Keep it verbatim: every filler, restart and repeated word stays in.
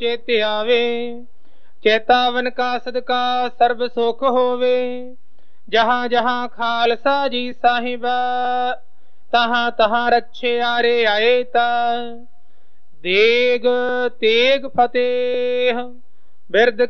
चेत आवे। चेतावन का सदका सर्व सुख होवे। जहाँ जहाँ खालसा जी साहिब तहाँ तहाँ रक्षे आरे आए ता। देग तेग फतेह बिरद